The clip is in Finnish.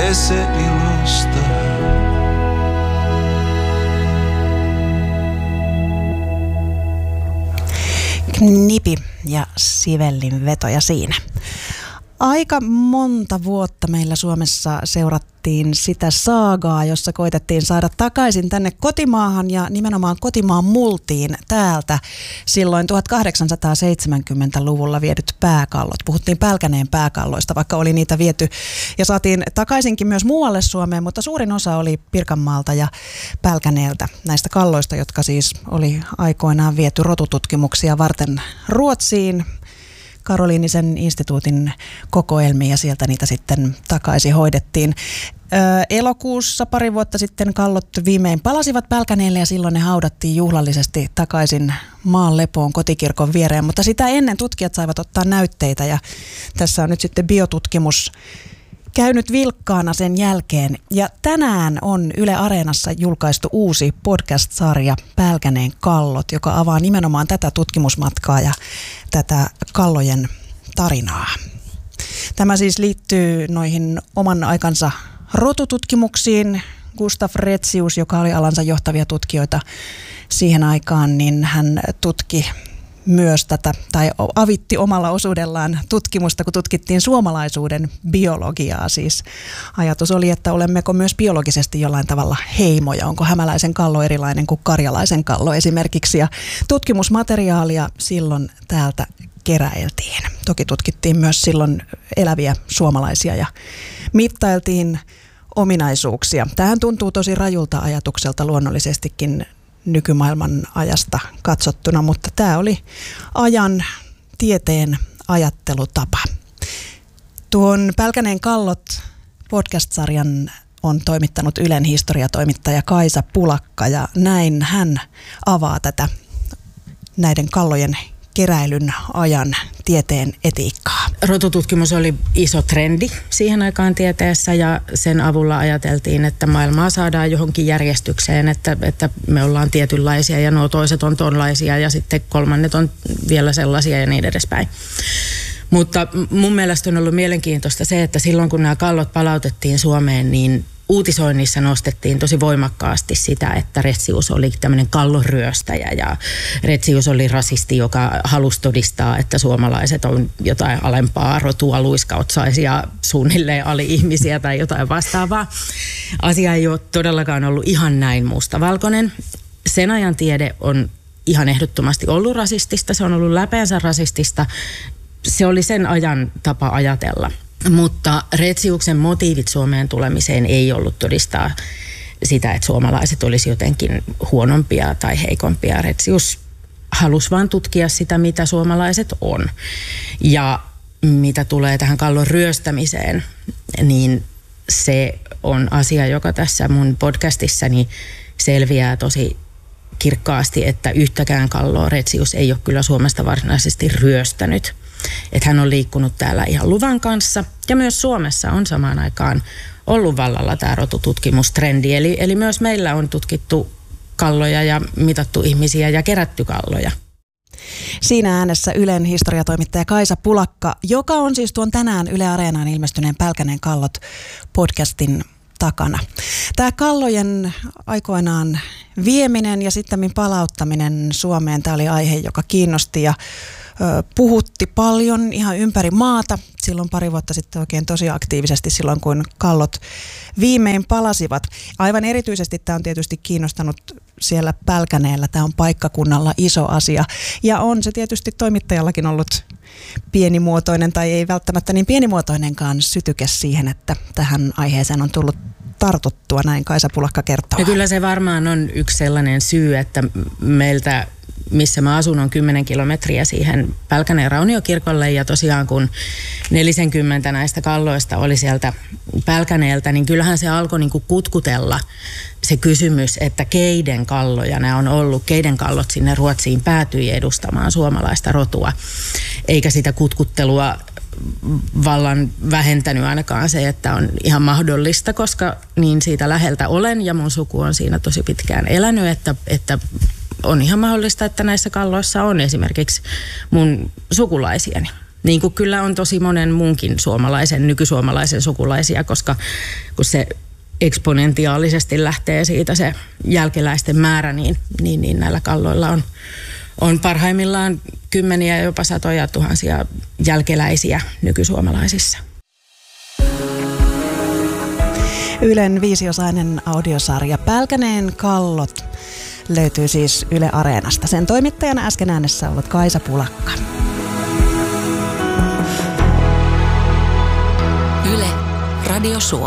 se ilosta. Knipi ja Sivellin vetoja siinä. Aika monta vuotta meillä Suomessa seurattiin sitä saagaa, jossa koitettiin saada takaisin tänne kotimaahan ja nimenomaan kotimaan multiin täältä silloin 1870-luvulla viedyt pääkallot. Puhuttiin Pälkäneen pääkalloista, vaikka oli niitä viety ja saatiin takaisinkin myös muualle Suomeen, mutta suurin osa oli Pirkanmaalta ja Pälkäneeltä näistä kalloista, jotka siis oli aikoinaan viety rotututkimuksia varten Ruotsiin. Karoliinisen instituutin kokoelmiin ja sieltä niitä sitten takaisin hoidettiin. Elokuussa pari vuotta sitten kallot viimein palasivat Pälkäneelle ja silloin ne haudattiin juhlallisesti takaisin maan lepoon kotikirkon viereen, mutta sitä ennen tutkijat saivat ottaa näytteitä ja tässä on nyt sitten biotutkimus käynyt vilkkaana sen jälkeen. Ja tänään on Yle Areenassa julkaistu uusi podcast-sarja Pälkäneen kallot, joka avaa nimenomaan tätä tutkimusmatkaa ja tätä kallojen tarinaa. Tämä siis liittyy noihin oman aikansa rotututkimuksiin. Gustav Retzius, joka oli alansa johtavia tutkijoita siihen aikaan, niin hän tutki myös tätä, tai avitti omalla osuudellaan tutkimusta, kun tutkittiin suomalaisuuden biologiaa. Siis ajatus oli, että olemmeko myös biologisesti jollain tavalla heimoja. Onko hämäläisen kallo erilainen kuin karjalaisen kallo esimerkiksi. Ja tutkimusmateriaalia silloin täältä keräiltiin. Toki tutkittiin myös silloin eläviä suomalaisia ja mittailtiin ominaisuuksia. Tämähän tuntuu tosi rajulta ajatukselta luonnollisestikin nykymaailman ajasta katsottuna, mutta tämä oli ajan tieteen ajattelutapa. Tuon Pälkäneen kallot podcast-sarjan on toimittanut Ylen historiatoimittaja Kaisa Pulakka ja näin hän avaa tätä näiden kallojen keräilyn ajan tieteen etiikkaa. Rotututkimus oli iso trendi siihen aikaan tieteessä ja sen avulla ajateltiin, että maailmaa saadaan johonkin järjestykseen, että me ollaan tietynlaisia ja nuo toiset on tonlaisia ja sitten kolmannet on vielä sellaisia ja niin edespäin. Mutta mun mielestä on ollut mielenkiintoista se, että silloin kun nämä kallot palautettiin Suomeen, niin uutisoinnissa nostettiin tosi voimakkaasti sitä, että Retzius oli tämmöinen kallonryöstäjä ja Retzius oli rasisti, joka halusi todistaa, että suomalaiset on jotain alempaa rotua, luiskautsaisia, suunnilleen ali-ihmisiä tai jotain vastaavaa. Asia ei ole todellakaan ollut ihan näin mustavalkoinen. Sen ajan tiede on ihan ehdottomasti ollut rasistista, se on ollut läpeensä rasistista. Se oli sen ajan tapa ajatella. Mutta Retziuksen motiivit Suomeen tulemiseen ei ollut todistaa sitä, että suomalaiset olisi jotenkin huonompia tai heikompia. Retzius halusi vaan tutkia sitä, mitä suomalaiset on. Ja mitä tulee tähän kallon ryöstämiseen, niin se on asia, joka tässä mun podcastissani selviää tosi kirkkaasti, että yhtäkään kalloa Retzius ei ole kyllä Suomesta varsinaisesti ryöstänyt. Että hän on liikkunut täällä ihan luvan kanssa ja myös Suomessa on samaan aikaan ollut vallalla tämä rotututkimustrendi. Eli myös meillä on tutkittu kalloja ja mitattu ihmisiä ja kerätty kalloja. Siinä äänessä Ylen historiatoimittaja Kaisa Pulakka, joka on siis tuon tänään Yle Areenaan ilmestyneen Pälkäneen kallot podcastin takana. Tämä kallojen aikoinaan vieminen ja sitten palauttaminen Suomeen, tämä oli aihe, joka kiinnosti ja puhutti paljon ihan ympäri maata. Silloin pari vuotta sitten oikein tosi aktiivisesti silloin, kun kallot viimein palasivat. Aivan erityisesti tämä on tietysti kiinnostanut siellä Pälkäneellä. Tämä on paikkakunnalla iso asia. Ja on se tietysti toimittajallakin ollut pienimuotoinen tai ei välttämättä niin pienimuotoinenkaan sytyke siihen, että tähän aiheeseen on tullut tartuttua, näin Kaisa Pulakka kertoo. Ja kyllä se varmaan on yksi sellainen syy, että meiltä, missä mä asun, on 10 kilometriä siihen Pälkäneen rauniokirkolle ja tosiaan kun 40 näistä kalloista oli sieltä Pälkäneeltä, niin kyllähän se alkoi niin kuin kutkutella se kysymys, että keiden kalloja nämä on ollut, keiden kallot sinne Ruotsiin päätyi edustamaan suomalaista rotua, eikä sitä kutkuttelua vallan vähentänyt ainakaan se, että on ihan mahdollista, koska niin siitä läheltä olen ja mun suku on siinä tosi pitkään elänyt, että on ihan mahdollista, että näissä kalloissa on esimerkiksi mun sukulaisiani. Niin kuin kyllä on tosi monen muunkin nykysuomalaisen sukulaisia, koska kun se eksponentiaalisesti lähtee siitä se jälkeläisten määrä, niin näillä kalloilla on parhaimmillaan kymmeniä ja jopa satoja tuhansia jälkeläisiä nykysuomalaisissa. Ylen 5-osainen audiosarja Pälkäneen kallot löytyy siis Yle Areenasta. Sen toimittajana äsken äänessä ollut Kaisa Pulakka. Yle Radio Suomi.